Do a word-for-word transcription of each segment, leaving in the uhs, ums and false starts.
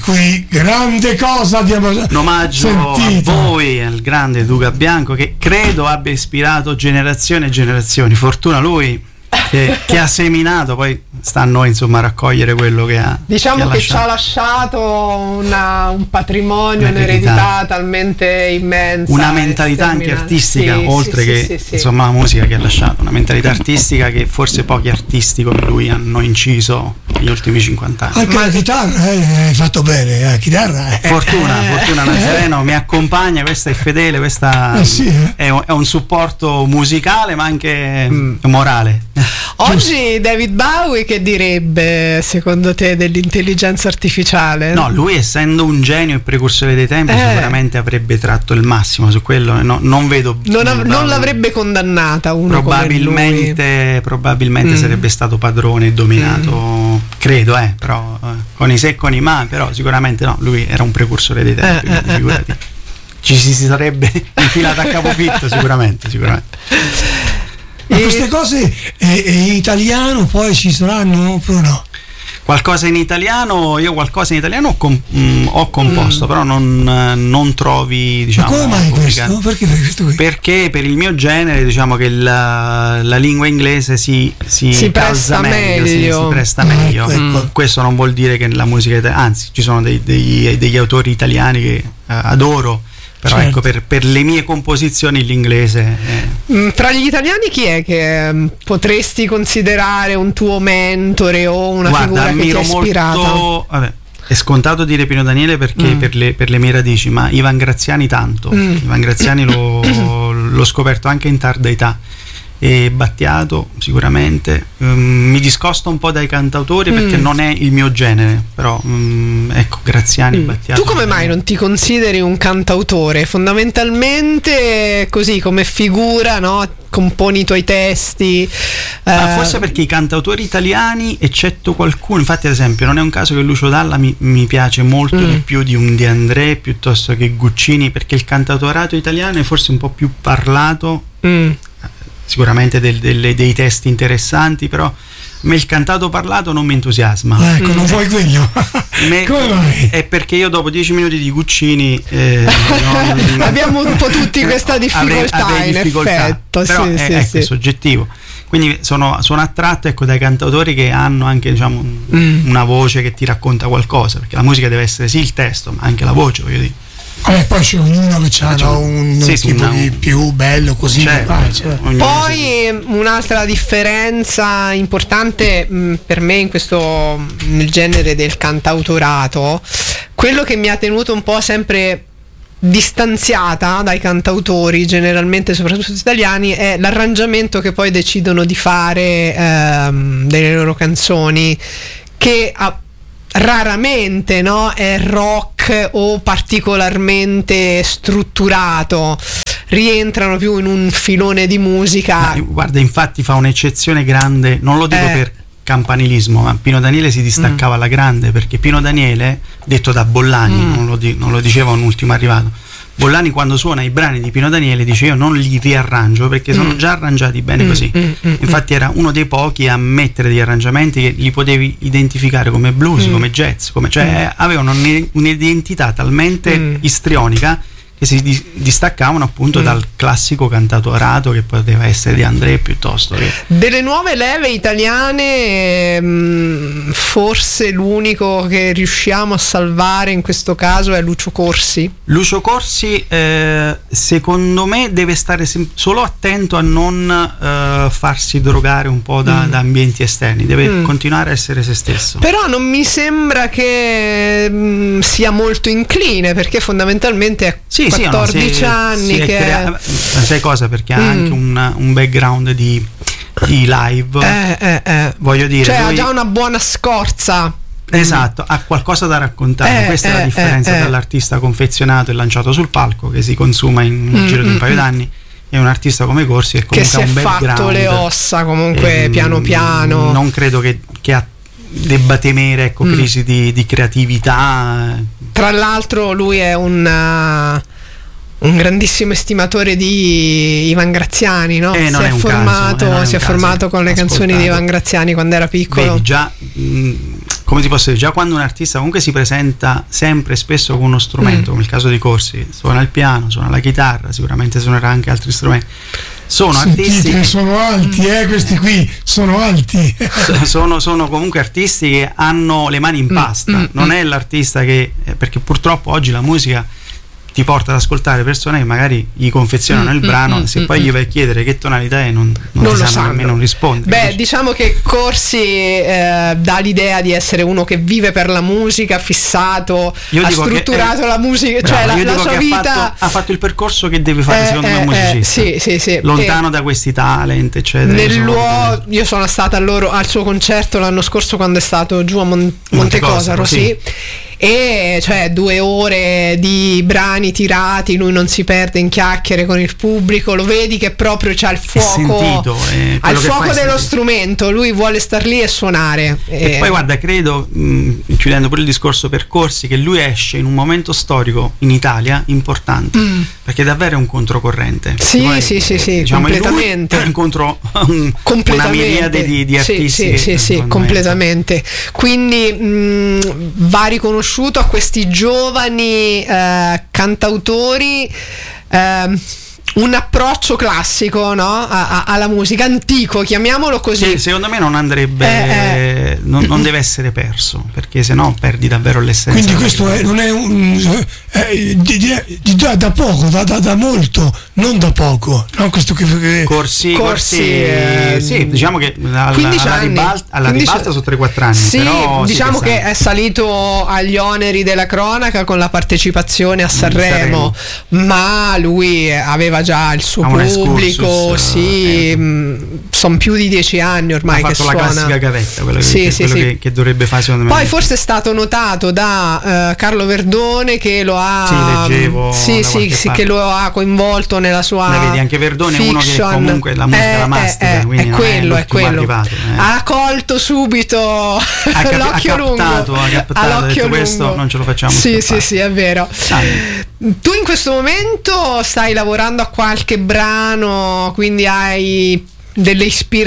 qui grande cosa abbiamo un omaggio sentito. A voi, al grande Duca Bianco, che credo abbia ispirato generazioni e generazioni. Fortuna lui che, che ha seminato, poi sta a noi insomma a raccogliere quello che ha, diciamo che, che ci ha lasciato una, un patrimonio, un'eredità talmente immensa, una mentalità anche artistica, sì, oltre sì, che sì, sì, insomma la musica che ha lasciato, una mentalità artistica che forse pochi artisti come lui hanno inciso negli ultimi cinquanta anni. Anche la chitarra eh, hai fatto bene, la chitarra eh. Fortuna, eh, Fortuna Nazareno eh. mi accompagna, questa è fedele, questa eh sì, eh. è, un, è un supporto musicale ma anche mm. morale. Oggi David Bowie che direbbe secondo te dell'intelligenza artificiale? No, lui essendo un genio e precursore dei tempi eh. sicuramente avrebbe tratto il massimo su quello, no, non vedo non, av- non l'avrebbe condannata uno probabilmente come lui. probabilmente mm. sarebbe stato padrone e dominato mm. credo eh però eh, con i se e con i ma, però sicuramente no, lui era un precursore dei tempi, eh, quindi figurati ci si sarebbe infilato a capofitto sicuramente sicuramente. Ma queste cose eh, in italiano poi ci saranno oppure no? Qualcosa in italiano, io qualcosa in italiano ho, com- mh, ho composto, mm. però non, non trovi, diciamo. Ma come mai questo? Perché per questo qui? Perché per il mio genere, diciamo che la, la lingua inglese si, si, si presta meglio, meglio. Si, si presta ah, meglio. Ecco, ecco. Mm. Questo non vuol dire che la musica italiana, anzi, ci sono dei, dei, degli autori italiani che uh, adoro. Però certo. ecco, per, per le mie composizioni l'inglese è... Tra gli italiani chi è che um, potresti considerare un tuo mentore o una Guarda, figura che ti ha ispirato? Molto, vabbè, è scontato dire Pino Daniele perché mm. per, le, per le mie radici, ma Ivan Graziani tanto. Mm. Ivan Graziani l'ho, l'ho scoperto anche in tarda età. E Battiato sicuramente. um, mi discosto un po' dai cantautori perché mm. non è il mio genere, però um, ecco Graziani, mm. Battiato. Tu come mai non ti consideri un cantautore? Fondamentalmente così come figura, no? Componi i tuoi testi. Ah, eh. Forse perché i cantautori italiani, eccetto qualcuno, infatti ad esempio non è un caso che Lucio Dalla mi, mi piace molto mm. di più di un De André piuttosto che Guccini, perché il cantautorato italiano è forse un po' più parlato. Mm. Sicuramente del, delle, dei testi interessanti, però a me il cantato parlato non mi entusiasma. Ecco, non vuoi quello? Me, Come mai? È perché io dopo dieci minuti di Guccini eh, non, abbiamo un po' tutti questa difficoltà, avrei, avrei in difficoltà, effetto, però sì, è, sì, ecco, sì. è soggettivo. Quindi sono, sono attratto ecco, dai cantautori che hanno anche diciamo, mm. una voce che ti racconta qualcosa, perché la musica deve essere sì il testo, ma anche la voce, voglio dire. Eh, poi c'è ognuno che ha no, un sì, tipo una, di più bello così. Certo, ah, certo. Poi un'altra differenza importante mh, per me in questo nel genere del cantautorato, quello che mi ha tenuto un po' sempre distanziata dai cantautori, generalmente soprattutto italiani, è l'arrangiamento che poi decidono di fare ehm, delle loro canzoni, che ha raramente no, è rock o particolarmente strutturato, rientrano più in un filone di musica. Ma, guarda, infatti fa un'eccezione grande, non lo dico eh. per campanilismo, ma Pino Daniele si distaccava mm. alla grande, perché Pino Daniele, detto da Bollani, mm. non, lo di, non lo diceva un ultimo arrivato, Bollani quando suona i brani di Pino Daniele dice io non li riarrangio perché sono mm. già arrangiati bene mm, così. Mm, mm, Infatti era uno dei pochi a mettere degli arrangiamenti che li potevi identificare come blues, mm. come jazz, come, cioè mm. avevano un'identità talmente mm. istrionica che si di- distaccavano appunto mm. dal classico cantautorato che poteva essere di André piuttosto che... Delle nuove leve italiane mh, forse l'unico che riusciamo a salvare in questo caso è Lucio Corsi. Lucio Corsi eh, secondo me deve stare sem- solo attento a non eh, farsi drogare un po' da, mm. da ambienti esterni, deve mm. continuare a essere se stesso. Però non mi sembra che mh, sia molto incline, perché fondamentalmente è sì, quattordici sì, no, anni si che crea- sai cosa, perché ha mm. anche un, un background di, di live eh, eh, eh. voglio dire, cioè lui... ha già una buona scorza. Esatto, ha qualcosa da raccontare. Eh, questa eh, è la differenza eh, dall'artista confezionato e lanciato sul palco che si consuma in un mm, giro di un paio mm, d'anni, e un artista come Corsi che comunque che si ha è un background, fatto le ossa comunque ehm, piano piano. Non credo che, che ha, debba temere ecco, mm. crisi di, di creatività. Tra l'altro lui è un uh, un grandissimo estimatore di Ivan Graziani, no? Eh, si non è, è un formato, caso, eh, non è si è un caso. formato con le Ascoltato. canzoni di Ivan Graziani quando era piccolo. Vedi, già mh, come ti posso dire, già quando un artista comunque si presenta sempre e spesso con uno strumento, mm. come il caso di Corsi, suona il piano, suona la chitarra, sicuramente suonerà anche altri strumenti. Sono Sentite, artisti che sono alti, eh, questi qui sono alti. sono, sono comunque artisti che hanno le mani in pasta, mm, mm, non è l'artista che, perché purtroppo oggi la musica ti porta ad ascoltare persone che magari gli confezionano mm, il brano, mm, se mm, poi mm. gli vai a chiedere che tonalità è non, non, non ti lo sanno sanno nemmeno rispondere. Beh, Così. diciamo che Corsi eh, dà l'idea di essere uno che vive per la musica, fissato, io ha strutturato che, eh, la musica, bravo, cioè la, la sua che vita ha fatto, ha fatto il percorso che deve fare eh, secondo eh, me un musicista, eh, sì, sì, sì. lontano e da questi talent eccetera. Nel luogo, io sono stata a loro, al suo concerto l'anno scorso quando è stato giù a Mon- Montecosaro, sì. sì. E cioè due ore di brani tirati, lui non si perde in chiacchiere con il pubblico, lo vedi che proprio c'ha il fuoco, sentito, eh, ha il fuoco dello sentito. strumento, lui vuole star lì e suonare. E, e poi guarda, credo, mh, chiudendo pure il discorso percorsi, che lui esce in un momento storico in Italia importante, mm. perché davvero è un controcorrente. Sì, poi, sì, sì, sì, diciamo, completamente. Lui incontro un, una miriade di, di artisti. Sì, sì, sì, sì, completamente. Quindi mh, va riconosciuto a questi giovani eh, cantautori eh, un approccio classico, no? a, a, alla musica, antico, chiamiamolo così. Sì, secondo me non andrebbe, eh, eh. Non, non deve essere perso, perché sennò perdi davvero l'essenza. Quindi questo è, non è un è, di, di, di, da, da poco, da, da, da molto, non da poco, no? Questo che, che corsi, corsi, corsi eh, sì, diciamo che alla, alla, ribalta, alla ribalta sono tre quattro anni. Sì, però diciamo sì, che è salito agli oneri della cronaca con la partecipazione a Sanremo, Sanremo. Ma lui aveva già il suo ha pubblico, sì, eh. sono più di dieci anni ormai ha che fatto suona. La classica gavetta, quello, sì, che, sì, quello sì. Che, che dovrebbe fare secondo me. Poi forse è stato notato da uh, Carlo Verdone che lo ha sì, leggevo sì, sì, sì, che lo ha coinvolto nella sua la vedi, anche Verdone è uno che comunque la musica eh, la mastica, eh, quindi è quello, è, è quello. Arrivato, eh. Ha colto subito ha capi- l'occhio ha captato, lungo ha captato, all'occhio ha detto, lungo. Questo non ce lo facciamo sì scappare. sì sì è vero. Ah. Tu in questo momento stai lavorando a qualche brano, quindi hai delle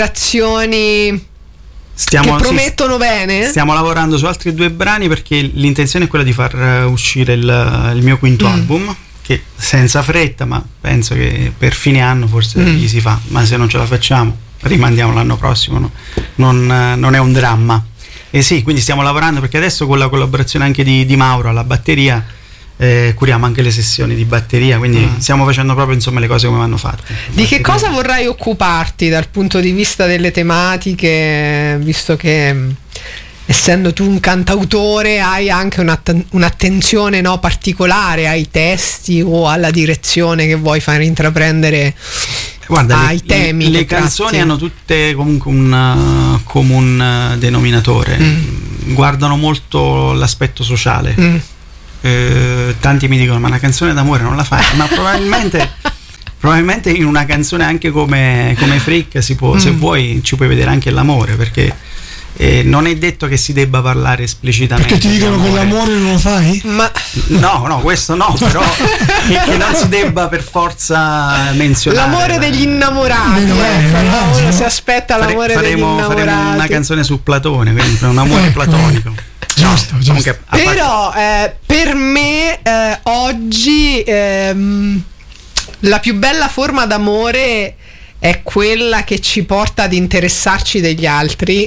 ispirazioni Stiamo, che promettono sì, bene? Stiamo lavorando su altri due brani perché l'intenzione è quella di far uscire il, il mio quinto mm. album, che senza fretta, ma penso che per fine anno forse mm. gli si fa, ma se non ce la facciamo rimandiamo l'anno prossimo, no? non, non è un dramma. E sì, quindi stiamo lavorando perché adesso con la collaborazione anche di, di Mauro alla batteria Eh, curiamo anche le sessioni di batteria, quindi mm. stiamo facendo proprio insomma le cose come vanno fatte. Di che cosa vorrai occuparti dal punto di vista delle tematiche, visto che essendo tu un cantautore hai anche un'att- un'attenzione no, particolare ai testi o alla direzione che vuoi far intraprendere? Guarda, ai le, temi le, le canzoni tratti. Hanno tutte comunque un comune denominatore, mm. guardano molto l'aspetto sociale. Mm. Eh, tanti mi dicono ma una canzone d'amore non la fai, ma probabilmente probabilmente in una canzone anche come, come Freak si può, mm. se vuoi ci puoi vedere anche l'amore, perché eh, non è detto che si debba parlare esplicitamente, perché ti dicono che l'amore non lo fai? Ma no, no, questo no, però che, che non si debba per forza menzionare l'amore degli innamorati, ecco, uno si aspetta Fare, l'amore faremo, degli innamorati. Faremo una canzone su Platone, quindi un amore ecco. platonico. Giusto, no, giusto. Però eh, per me eh, oggi ehm, la più bella forma d'amore è quella che ci porta ad interessarci degli altri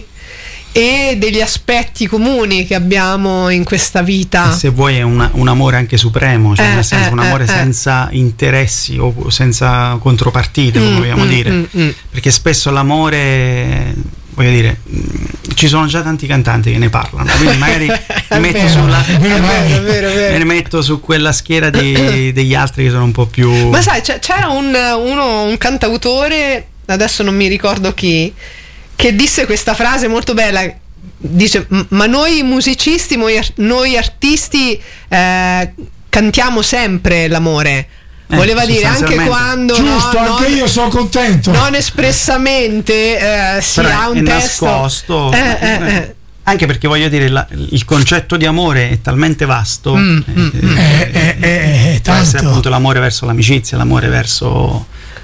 e degli aspetti comuni che abbiamo in questa vita. Se vuoi è una, un amore anche supremo, cioè eh, nel senso eh, un amore eh, senza interessi o senza contropartite, come mm, vogliamo mm, dire, mm, mm. perché spesso l'amore, voglio dire, ci sono già tanti cantanti che ne parlano, quindi magari mi metto, vero, sulla, è vero, è vero, è vero. me ne metto su quella schiera di, degli altri che sono un po' più. Ma sai, c'era un, uno, un cantautore, adesso non mi ricordo chi, che disse questa frase molto bella, dice ma noi musicisti, noi artisti eh, cantiamo sempre l'amore. Eh, voleva dire anche quando giusto, no, anche non, io sono contento, non espressamente eh, si però ha un è testo nascosto, eh, eh, eh. anche perché voglio dire la, il concetto di amore è talmente vasto, mm, eh, mm, eh, eh, eh, eh, può essere appunto l'amore verso l'amicizia, l'amore verso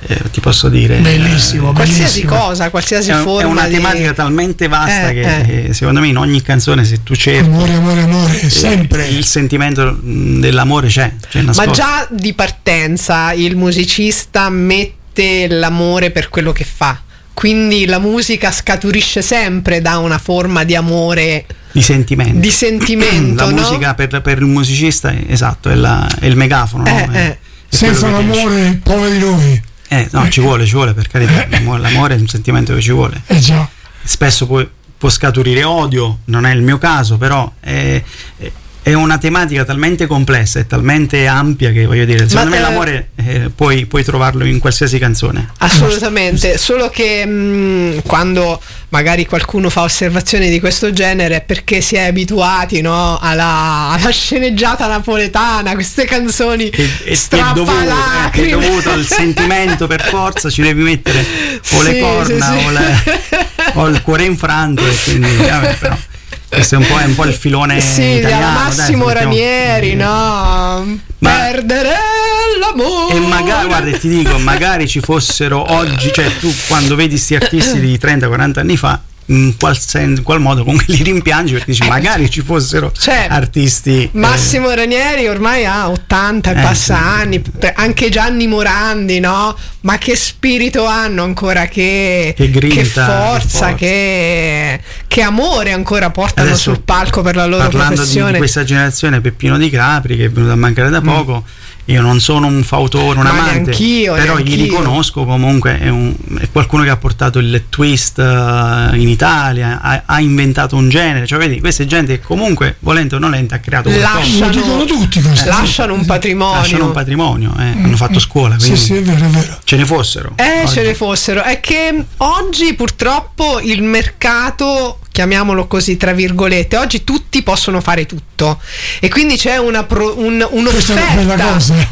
eh, ti posso dire bellissimo, eh, qualsiasi bellissimo. cosa, qualsiasi è, forma è una di... tematica talmente vasta Eh, che eh. eh, secondo me in ogni canzone, se tu cerchi, Amore, amore, amore, sempre. il sentimento mh, dell'amore c'è, c'è Ma nascosto. già di partenza il musicista mette l'amore per quello che fa, quindi la musica scaturisce sempre da una forma di amore, di sentimento, di sentimento, la no? musica per, per il musicista è, esatto, è, la, è il megafono, Eh, no? È- eh. è Senza quello che l'amore, poveri noi. riesce. eh, no, ci vuole, ci vuole, per carità. L'amore, l'amore è un sentimento che ci vuole. Eh già. Spesso può, può scaturire odio, non è il mio caso, però è, è- è una tematica talmente complessa e talmente ampia che, voglio dire, secondo Ma, me eh, l'amore eh, puoi, puoi trovarlo in qualsiasi canzone. Assolutamente, solo che mh, quando magari qualcuno fa osservazioni di questo genere è perché si è abituati, no, alla, alla sceneggiata napoletana, queste canzoni Che è, è dovuto, eh, strappalacrime. è dovuto al sentimento, per forza ci devi mettere o le Sì, corna sì, sì. O, le- o il cuore infranto, e quindi vabbè, però questo è un po', è un po' il filone Sì, italiano, alla Massimo dai, mettiamo- Ranieri, no? Ma- Perdere l'amore. E magari, guarda, ti dico, magari ci fossero oggi, cioè tu quando vedi sti artisti di trenta quaranta anni fa, in qual, sen- in qual modo comunque li rimpiangi, perché dici magari ci fossero Cioè, artisti. Massimo Ranieri ormai ha ottanta e Eh, passa sì. anni, per- anche Gianni Morandi, no? Ma che spirito hanno ancora, che, Che grinta, che che forza, forza. che, che amore ancora portano Adesso, sul palco per la loro parlando di, professione. di questa generazione, Peppino Di Capri, che è venuto a mancare da poco. Io non sono un fautore, un Ma amante, neanch'io, però gli neanch'io. riconosco comunque, è, un- è qualcuno che ha portato il twist eh, in Italia, ha, ha inventato un genere, cioè vedi, questa è gente che comunque, volente o nolente, ha creato qualcosa. Lascia- Lo dicono tutti questo. Lasciano un patrimonio. Lasciano un patrimonio, eh, hanno fatto scuola, Sì, quindi sì, è vero, è vero. ce ne fossero. Eh, Oggi. ce ne fossero. È che oggi purtroppo il mercato, chiamiamolo così tra virgolette, oggi tutti possono fare tutto e quindi c'è una pro- un- Questa è una bella un'offerta, cosa.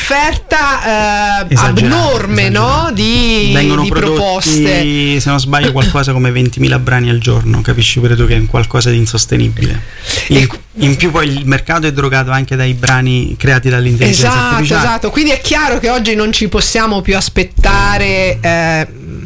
un'offerta eh, Esagerata, abnorme, esagerata. no? Di, Vengono di prodotti, proposte. se non sbaglio, qualcosa come ventimila brani al giorno, capisci pure tu che è un qualcosa di insostenibile. In, E- in più poi il mercato è drogato anche dai brani creati dall'intelligenza Esatto, artificiale. esatto. Quindi è chiaro che oggi non ci possiamo più aspettare eh,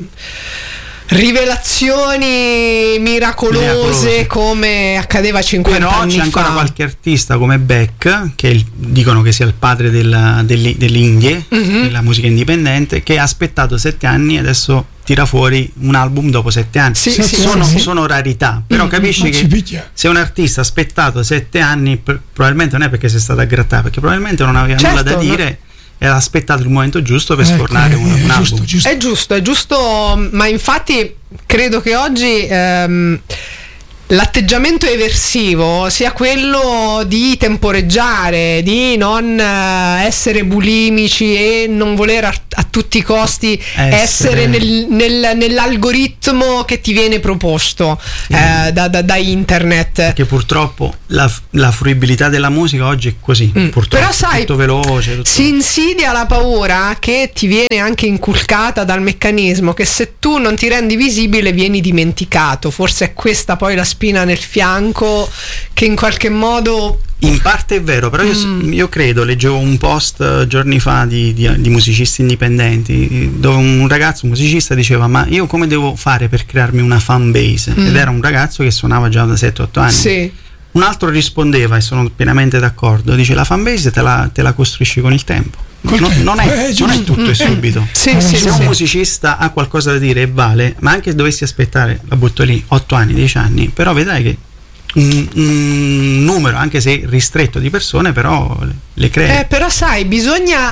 rivelazioni miracolose, Miracolose. come accadeva cinquanta Però anni c'è ancora fa. qualche artista come Beck, che è il- dicono che sia il padre della- delle, delle Indie, Mhm. della musica indipendente, che ha aspettato sette anni e adesso tira fuori un album dopo sette anni. Sì, sì, sono, sì. sono rarità, però capisci Ma ci che picchia. se un artista ha aspettato sette anni, pr- probabilmente non è perché si è stato a grattare, perché probabilmente non aveva Certo, nulla da no. dire e ha aspettato il momento giusto per Ecco, sfornare è- un, è un album. giusto, giusto. È giusto, è giusto, ma infatti credo che oggi ehm, l'atteggiamento eversivo sia quello di temporeggiare, di non eh, essere bulimici e non voler a, a tutti i costi essere, Essere. nel- nel- nell'algoritmo che ti viene proposto eh, da, da- da internet. Che purtroppo la, la fruibilità della musica oggi è così, Mm. purtroppo, Però sai, tutto veloce, tutto- si insidia la paura che ti viene anche inculcata dal meccanismo che se tu non ti rendi visibile vieni dimenticato. Forse è questa poi la spina nel fianco che in qualche modo In parte è vero, però io, s- Mm. io credo, leggevo un post eh, giorni fa di, di- di musicisti indipendenti, dove un ragazzo, un musicista, diceva: ma io come devo fare per crearmi una fan base? Mm. Ed era un ragazzo che suonava già da sette otto anni. sì, Un altro rispondeva, e sono pienamente d'accordo, dice: la fan base te la, te la costruisci con il tempo. Col Non, tempo, non è, eh, non giusto. è tutto e subito. sì, Eh, sì, Se sì. un musicista ha qualcosa da dire e vale, ma anche se dovessi aspettare, la butto lì, otto anni, dieci anni, però vedrai che un, un numero, anche se ristretto, di persone, però le, le crea. Eh, però sai, bisogna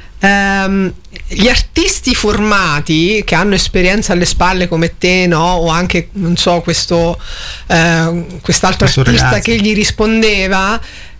ehm, gli artisti formati che hanno esperienza alle spalle come te, no? O anche, non so, questo eh, quest'altro Questo artista ragazzo. che gli rispondeva.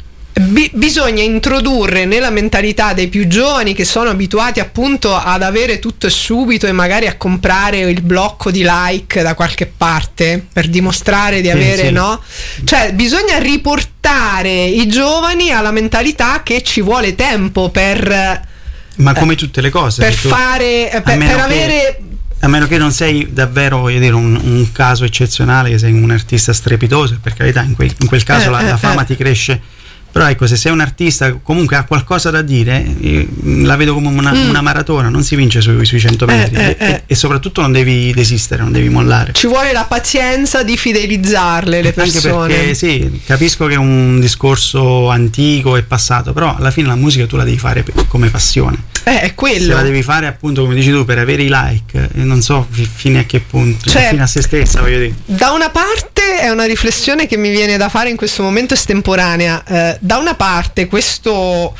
Bi- bisogna introdurre nella mentalità dei più giovani, che sono abituati appunto ad avere tutto e subito e magari a comprare il blocco di like da qualche parte per dimostrare di Sì, avere, sì. no? Cioè bisogna riportare i giovani alla mentalità che ci vuole tempo per, Ma come tutte le cose, per se tu- fare a per, meno per che- avere a meno che non sei davvero, voglio dire, un, un caso eccezionale, che sei un artista strepitoso, per carità, in quel, in quel caso Eh, la, eh, la fama eh. ti cresce Però ecco, se sei un artista comunque ha qualcosa da dire, la vedo come una, mm. una maratona, non si vince sui, sui cento metri, eh, eh, e, eh. e soprattutto non devi desistere, non devi mollare. Ci vuole la pazienza di fidelizzarle le persone. Anche perché sì, capisco che è un discorso antico e passato, però alla fine la musica tu la devi fare come passione. Eh, è quello. Se la devi fare appunto come dici tu per avere i like, non so fino a che punto, cioè, fino a se stessa, voglio dire. Da una parte è una riflessione che mi viene da fare in questo momento estemporanea, eh, da una parte questo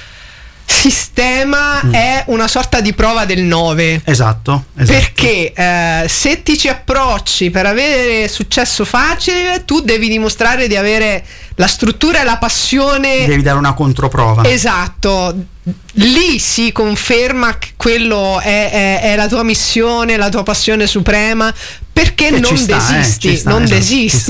sistema mm. è una sorta di prova del nove. Esatto, esatto. Perché eh, se ti ci approcci per avere successo facile, tu devi dimostrare di avere la struttura e la passione. Devi dare una controprova. Esatto. Lì si conferma che quello è, è, è la tua missione, la tua passione suprema, perché che non sta, desisti, eh, sta, non esatto, desisti.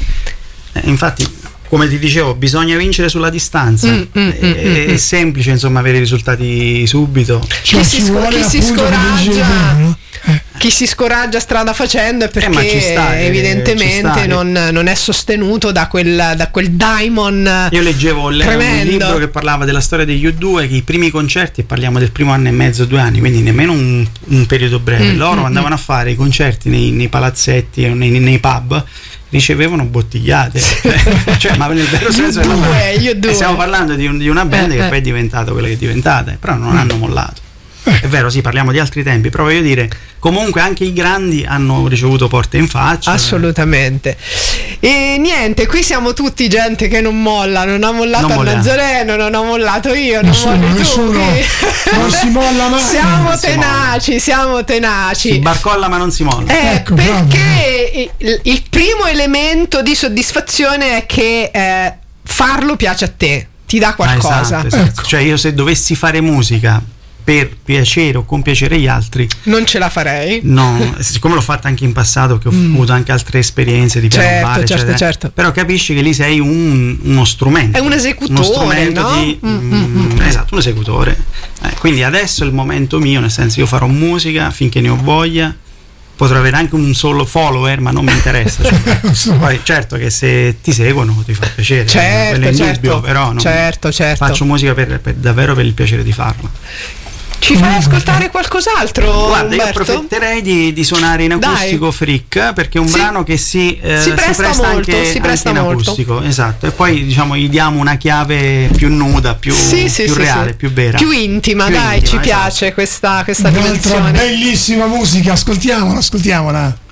Eh, infatti, come ti dicevo, bisogna vincere sulla distanza. Mm, mm, è, mm, è mm. semplice, insomma, avere i risultati subito. Cioè, chi si, sc- chi si scoraggia, no? eh. chi si scoraggia strada facendo è perché eh, ci sta, evidentemente ci sta, non, non è sostenuto da quel, da quel diamond. Io leggevo un libro che parlava della storia degli U due, che i primi concerti, parliamo del primo anno e mezzo, due anni, quindi nemmeno un, un periodo breve, mm, loro mm, andavano mm. a fare i concerti nei, nei palazzetti o nei, nei pub, ricevevano bottigliate, cioè, ma nel vero senso della parola. Stiamo parlando di, un, di una band eh, che eh. poi è diventata quella che è diventata, però non mm. hanno mollato. È vero, sì, parliamo di altri tempi, però voglio dire, comunque anche i grandi hanno ricevuto porte in faccia. Assolutamente. E niente, qui siamo tutti gente che non molla, non ha mollato a Nazareno, non ho mollato io, nessuno, non molli nessuno, tu. Non si molla mai. Siamo non tenaci, si siamo tenaci. Si barcolla ma non si molla. Eh, ecco, perché il, il primo elemento di soddisfazione è che eh, farlo piace a te, ti dà qualcosa. Ah, esatto, esatto. Ecco. Cioè io se dovessi fare musica per piacere o compiacere gli altri non ce la farei. No, siccome l'ho fatta anche in passato, che ho mm. avuto anche altre esperienze di piano certo, bar, certo, eccetera, certo. però capisci che lì sei un, uno strumento, è un esecutore, uno strumento no? di, mm, mm, mm. esatto, un esecutore, eh, quindi adesso è il momento mio, nel senso io farò musica finché ne ho voglia, potrò avere anche un solo follower, ma non mi interessa, cioè, poi certo che se ti seguono ti fa piacere, certo, è certo, indubbio, però non certo, certo. faccio musica per, per, davvero per il piacere di farla. Ci fai ascoltare qualcos'altro? Guarda, Umberto? io approfitterei di, di suonare in acustico Dai. Freak, perché è un sì. brano che si, eh, si presta, si presta molto, anche, si presta anche in molto. acustico, esatto. E poi diciamo gli diamo una chiave più nuda, più, sì, sì, più sì, reale, sì. più vera, più intima, più dai, intima, ci esatto. piace questa, questa Un'altra dimensione. bellissima musica, ascoltiamola, ascoltiamola.